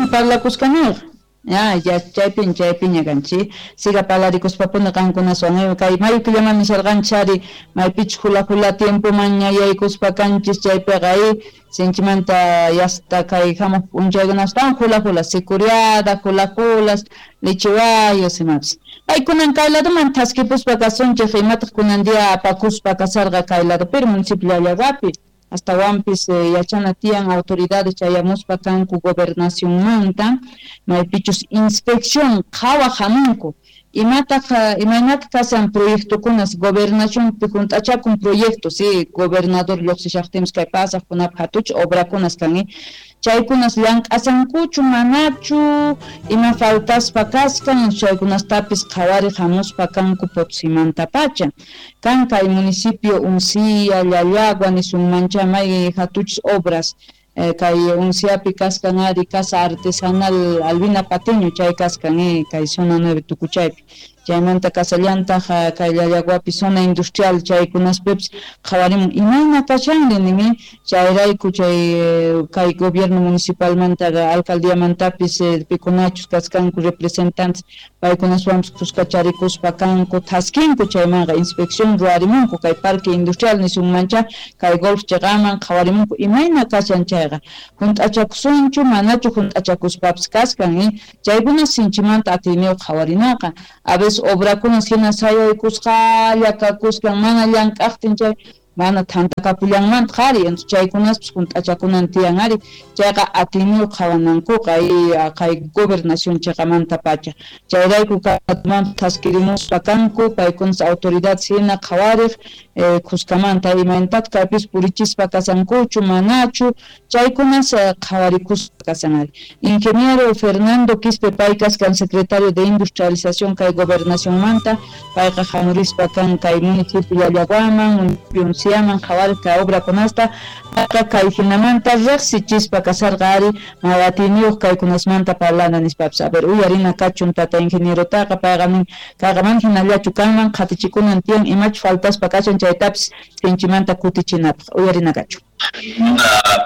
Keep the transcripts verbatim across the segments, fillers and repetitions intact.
parlakuskanaq. Ya, ya chaypin chaypiña kanchi siga palarikuspapuno kankunaswan kay mayukullamanmi sharqanchari maypichu hula hula tiempo man ñayaykuspa kanchis chaypiqa ay sinchimanta yasta kay hamuq p'unchaykunastawan hula hula sicuriada hula hulas lichiwayos imapis paykunan kay ladoman taskipuspa kasunchik imataq kunandia apakuspa kasarqa kay lado pero municipio Llaqapi hasta wampis eh, yachana tiyan autoridades chayamuspa kanku gobernación manta maypichus inspección qawa hamunku imata imaynata kasan proyecto kunas gobernación pikuntacha con proyectos sí gobernador lluqsishaqtimis kay pasaq kunap hatuch obra kunas kani chaykunas llank'asankuchu manachu ima faltaspa kaskan chaykunastapis qhawari hamuspa kanku Potsimanta pacha kan kay municipio Uncia Llallagua nisunmancha may hatuchis obras eh, kay Unciapi kaskan ari casa artesanal Albina Patiño chay kaskan eh, kay zona nueve Tukuchaypi chaymanta kasallanta kay Llallaguapi zona industrial chaykunaspips qhawarimun imayna kashanri nimi chayrayku chay kay gobierno municipalmanta alcaldiamantapis eh, pikunachus kaskanku representantes paykunaswanpis kuskacharikuspa kanku taskinku chaymanqa inspección ruwarimunku kay parque industrial nisunmancha kay golf chaqaman qhawarimunku imayna kashan chayqa hunt'achakusunchu manachu hunt'achakuspapis kaskan eh? Chaykunas sinchimanta ateneo qhawarinaqa a veces obrakunas hina sayaykusqa llakakuskan mana llank'aqtin chay mana tantakapullanmanta qhari entonces chaykunaspis hunt'achakunan tiyan ari chayqa ateneo qhawanankuqa y kay gobernación chaqamanta pacha chayrayku katmanta taskirimuspa kanku paykunas autoridades hina qhawariq eh, kuskamanta imayntaqa kaypis purichispa kasankuchu manachu chaykunas qhawarikuspa kasan ari ingeniero Fernando Quispe pay kaskan secretario de industrialización kay gobernación manta payqa hamurispa kan kay municipio Llallaguaman municipio Unciaman qhawariq kay obra kunasta payqa kay hinamanta riqsichispa kasarqa ari mawatiniyuq kaykunasmanta parlana nispapis a ver uyarina kachun tata ingeniero taqa payqa nin kayqa man hinallachu kanman qhatichikunan tiyan imachu faltaspa kachan chaytapis sinchimanta kutichinapaq uyarina kachun. Una,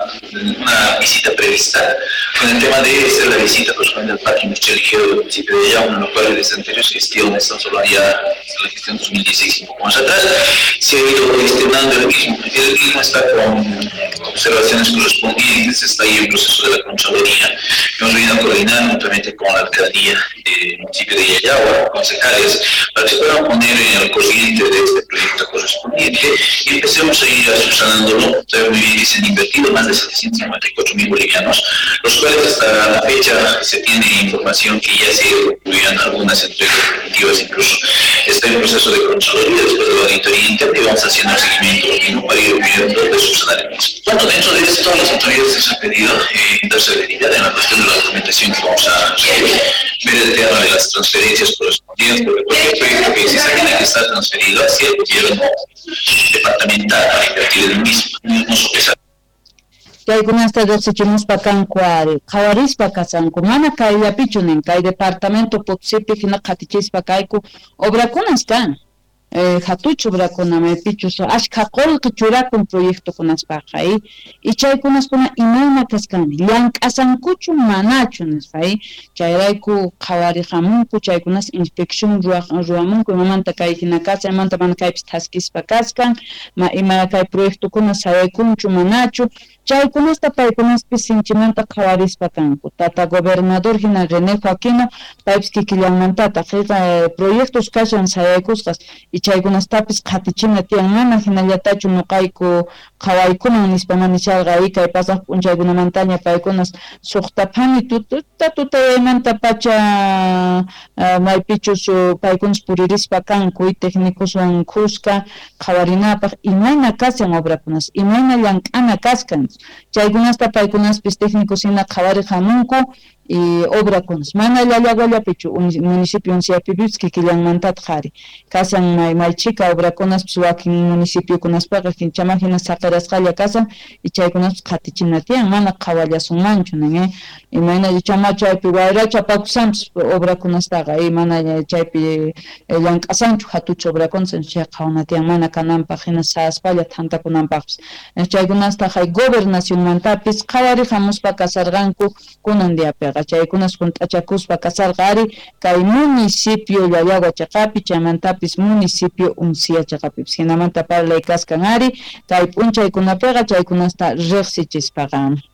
una visita prevista. Con el tema de hacer la visita correspondiente al Parque Industrial Ligero del municipio de Llano, en lo cual desde anteriores gestiones, estamos hablando ya de la gestión dos mil dieciséis, un poco más atrás, se ha ido gestionando el mismo. El mismo está con observaciones correspondientes, está ahí en proceso de la Contraloría. Hemos venido a coordinar juntamente con la alcaldía del municipio de Llallagua, concejales, para que se puedan poner en el corriente de este proyecto correspondiente y empecemos a ir subsanándolo. Sabemos muy bien que se han invertido más de setecientos cincuenta y cuatro mil bolivianos, los cuales hasta la fecha se tiene información que ya se concluían algunas entregas definitivas, incluso está en proceso de Contraloría después de la auditoría interna y vamos haciendo el seguimiento mismo para ir viendo de subsanar el mismo. Bueno, dentro de esto las autoridades les han pedido eh, dar celeridad en la cuestión de la documentación que vamos a ver el tema de las transferencias correspondientes, porque cualquier proyecto que exista tiene que estar transferido hacia el gobierno departamental para invertir en el mismo. No sopesar. Chaykunasta riqsichimuspa kanku ari qhawarispa kasanku mana kayllapichu nin kay departamento Potosipi hina qhatichispa kayku obrakunas kan eh, hatuch obrakuna maypichus ashkha qullqi churakun proyectokunaspaqa y y chaykunaskuna imayna kaskani llank'asankuchu manachu nisqa y chayrayku qhawarihamunku chaykunas inspección ruwamunku imamanta kay hina kasa imanta mana kaypis taskispa kaskan ma ima kay proyectokuna sayaykunchu manachu chaykunasta paykunaspis sinchimanta qhawarispa kanku tata gobernador hina René Joaquino paypis kikillanmantata qiqa proyectos kashan sayaykusqas y chaykunastapis qhatichina tiyan mana hinallatachu nuqayku qhawaykuman nispa manisharqa y kay pasaq p'unchaykunamantaña paykunas suqtapani tuta tutayaymanta pacha uh, maypichus uh, paykunas puririspa kanku y técnicoswan khusqa qhawarinapaq imayna kasan obrakunas imayna llank'ana kaskan chaykunasta paykunaspis técnicos hina qhawariq hamunku y obrakunas mana Llallaguallapichu municipio Unciapipis kikillanmantata qhari kasan may maychika obrakunas wakin municipio kunaspaqa kinchama hina saqirasqalla kasan y chaykunas qhatichinatiyan mana qhawallasunmanchu ningi imayna chama chaypi wayracha pakusanchis obrakunastaqa y mana chaypi llank'asanchu hatuchu obrakunas chay qhawnatiyan mana kananpaq hina saspalla thantakunanpaqpis chaykunasta hay gobernacionmantapis qhawariq hamuspa kasarqanku kunandiapiqa chaykunas hunt'achakuspa kasarqari kay municipio Yayawa chaqapi chaymantapis municipio Uncia chaqapipis hinamanta parlay kaskan ari kay p'unchaykunapiqa chaykunasta riqsichispaqa